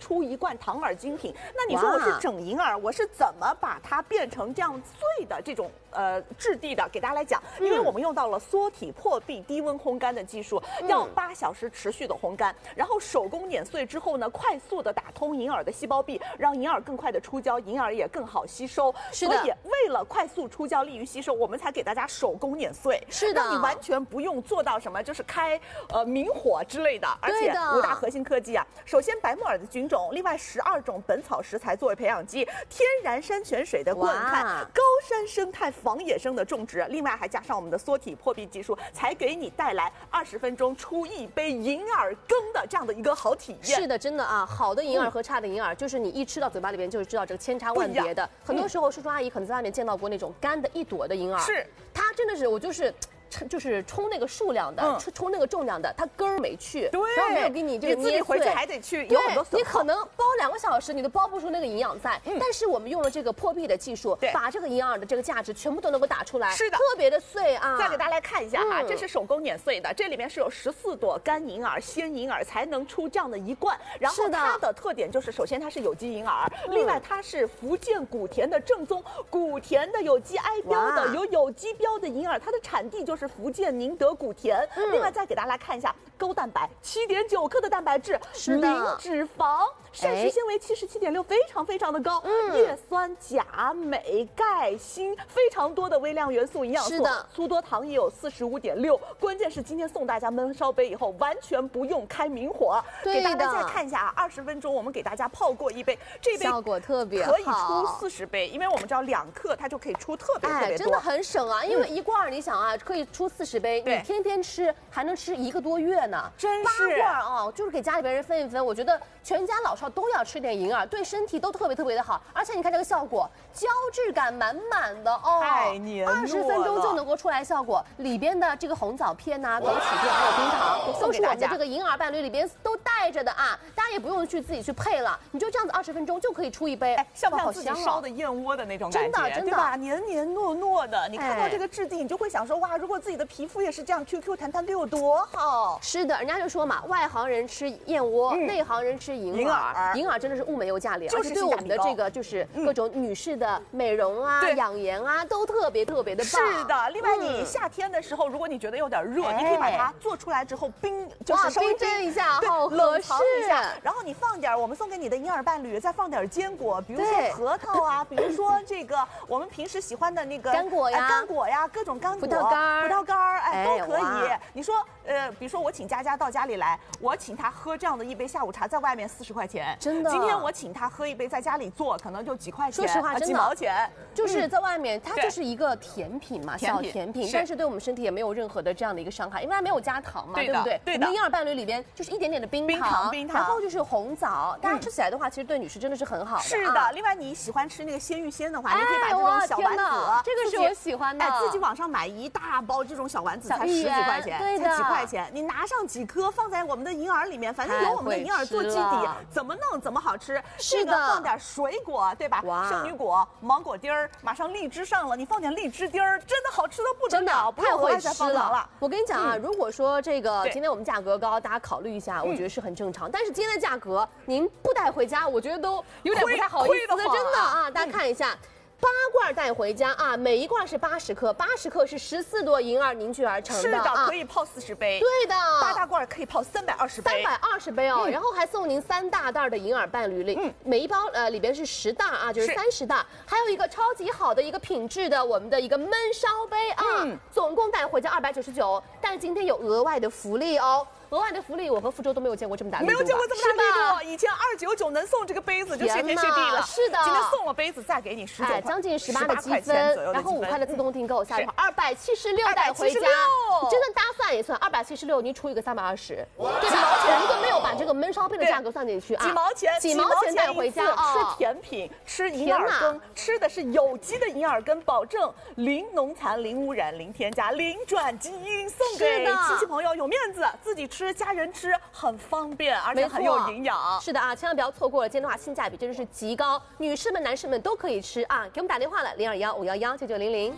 出一罐糖耳精品。那你说我是整银耳，我是怎么把它变成这样碎的这种质地的？给大家来讲，因为我们用到了缩体破壁低温烘干的技术，要8小时持续的烘干，然后手工碾碎之后呢，快速的打通银耳的细胞壁，让银耳更快的出胶，银耳也更好吸收。 是的， 所以为了快速出胶、利于吸收，我们才给大家手工碾碎。 是的， 让你完全不用做到什么，就是开明火之类的。而且5大核心科技啊，首先白木耳的菌种，另外12种本草食材作为培养基，天然山泉水的灌溉，高山生态防野生的种植，另外还加上我们的缩体破壁技术，才给你带来20分钟出一杯银耳羹的这样的一个好体验。 是的，真的啊，好的银耳和差的银耳，就是你一吃到嘴巴里边就知道这个千差万别的。很多时候，叔叔阿姨可能在外面见到过那种干的一朵的银耳， 是它真的是我就是冲那个数量的，冲那个重量的，它根儿没去， 对， 然后没有给你这个捏碎， 你自己回去还得去有很多损耗。 你可能煲2个小时，你都煲不出那个营养在。但是我们用了这个破壁的技术，把这个银耳的这个价值全部都能够打出来， 是的， 特别的碎啊。 再给大家来看一下哈，这是手工碾碎的，这里面是有14朵干银耳、鲜银耳才能出这样的一罐。然后它的特点就是，首先它是有机银耳，另外它是福建古田的正宗古田的有机挨标的有机标的银耳，它的产地就是福建宁德古田。另外再给大家来看一下高蛋白7.9克的蛋白质，零脂肪，膳食纤维77.6，非常的高，叶酸、钾、镁、钙、锌，非常多的微量元素营养素。是的，粗多糖也有45.6。关键是今天送大家焖烧杯以后，完全不用开明火。给大家再看一下啊，20分钟我们给大家泡过一杯，这杯效果特别好， 可以出40杯，因为我们知道2克它就可以出特别多， 真的很省啊。因为一罐你想啊，可以出40杯，你天天吃还能吃1个多月呢。 真是 8罐啊，就是给家里边人分一分。我觉得全家老少都要吃点银耳，对身体都特别的好。而且你看这个效果，胶质感满满的哦， 太黏了 ，20分钟就能够出来效果。里边的这个红枣片呐、枸杞片还有冰糖，都是我们的这个银耳伴侣里边都带着的啊。大家也不用去自己去配了，你就这样子20分钟就可以出一杯， 像不像自己烧的燕窝的那种感觉？ 真的， 对吧？黏糯的，你看到这个质地，你就会想说哇，如果自己的皮肤也是这样 QQ 弹弹，该有多好。 是的，人家就说嘛，外行人吃燕窝，内行人吃银耳。银耳真的是物美又价廉，而且对我们的这个就是各种女士的美容啊、养颜啊，都特别的棒。 是的，另外你夏天的时候，如果你觉得有点热，你可以把它做出来之后就是稍微冰镇一下，好冷藏一下，然后你放点我们送给你的银耳伴侣，再放点坚果，比如说核桃啊，比如说这个我们平时喜欢的那个干果呀，各种干果、 葡萄干都可以。你说比如说我请佳佳到家里来，我请她喝这样的一杯下午茶，在外面40块钱， 真的。 今天我请她喝一杯，在家里做可能就几块钱， 说实话，真的几毛钱。 就是在外面，它就是一个甜品嘛，小甜品，但是对我们身体也没有任何的这样的一个伤害，因为它没有加糖嘛，对不对？ 对的。 我们银耳伴侣里边就是一点点的冰糖，然后就是红枣，大家吃起来的话，其实对女士真的是很好的。 是的，另外你喜欢吃那个鲜芋仙的话，你可以把这种小丸子， 这个是我喜欢的， 自己网上买一大包这种小丸子，才10几块钱， 对的， 才几块钱，你拿上几颗放在我们的银耳里面，反正有我们的银耳做基底，怎么弄怎么好吃。 是的， 放点水果，对吧？圣女果、芒果丁儿，马上荔枝上了，你放点荔枝丁儿，真的好吃的不得了， 太会吃了。 我跟你讲啊，如果说这个今天我们价格高，大家考虑一下，我觉得是很正常。但是今天的价格，您不带回家，我觉得都有点不太好意思的，真的啊！大家看一下。8罐带回家啊，每一罐是80克，80克是14朵银耳凝聚而成的， 是的，可以泡40杯。 对的 ，8大罐可以泡320杯 ，320杯哦。然后还送您3大袋的银耳伴侣里，每一包里边是10袋啊，就是30袋，还有一个超级好的一个品质的我们的一个焖烧杯啊，总共带回家299，但是今天有额外的福利哦。额外的福利，我和福州都没有见过这么大力度， 没有见过这么大力度。以前299能送这个杯子就谢天谢地了， 是的。 今天送了杯子，再给你19块， 将近18的积分，然后5块的自动订购，下一块276带回家，真的大家算一算，276您除以个320，对吧？我们都没有把这个焖烧杯的价格算进去啊，几毛钱带回家啊！ 吃甜品，吃银耳羹，吃的是有机的银耳羹，保证零农残、零污染、零添加、零转基因，送给亲戚朋友有面子，自己吃。家人吃很方便，而且很有营养。 是的啊，千万不要错过了。今天的话，性价比真的是极高，女士们、男士们都可以吃啊！给我们打电话了，021-511-9900。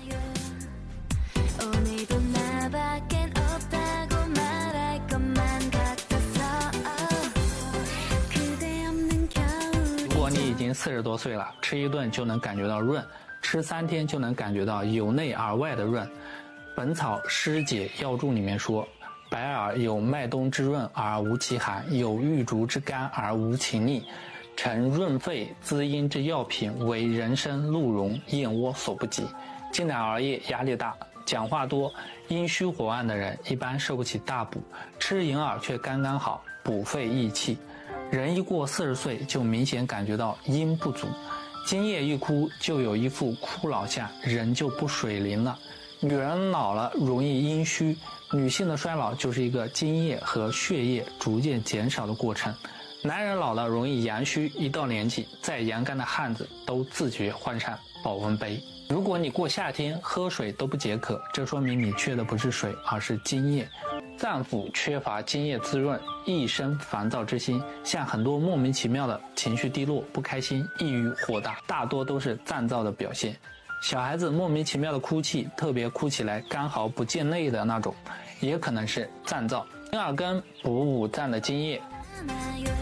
果你已经40多岁了，吃一顿就能感觉到润，吃3天就能感觉到由内而外的润。《本草师解药注》里面说，白耳有麦冬之润而无其寒，有玉竹之甘而无其腻，成润肺滋阴之药品，为人参、鹿茸、燕窝所不及。近来熬夜压力大，讲话多，阴虚火旺的人一般受不起大补，吃银耳却刚刚好，补肺益气。人一过40岁就明显感觉到阴不足，津液一枯就有一副枯老相，人就不水灵了。女人老了容易阴虚，女性的衰老就是一个津液和血液逐渐减少的过程。男人老了容易阳虚，一到年纪再阳刚的汉子都自觉换上保温杯。如果你过夏天喝水都不解渴，这说明你缺的不是水，而是津液。脏腑缺乏津液滋润，易生烦躁之心，像很多莫名其妙的情绪低落、不开心、抑郁、火大，大多都是脏燥的表现。小孩子莫名其妙的哭泣，特别哭起来干嚎不见泪的那种，也可能是脏燥。银耳根补五脏的津液，